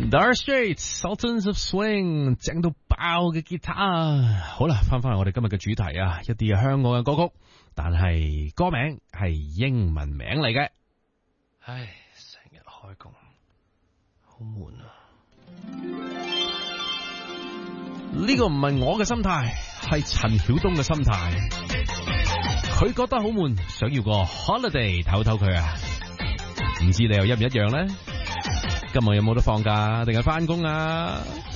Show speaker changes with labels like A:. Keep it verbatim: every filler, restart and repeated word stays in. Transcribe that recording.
A: Dire Straits Sultans of Swing 正到爆嘅吉他。好啦，翻返嚟我哋今日嘅主題啊，一啲香港嘅歌曲，但係歌名係英文名嚟嘅。
B: 唉，成日開工好悶啊！
A: 呢個唔係我嘅心態，係陳曉東嘅心態。佢覺得好悶，想要個 holiday 唞唞佢啊！唔知你又一唔一樣呢？今日有冇得放假定係翻工啊？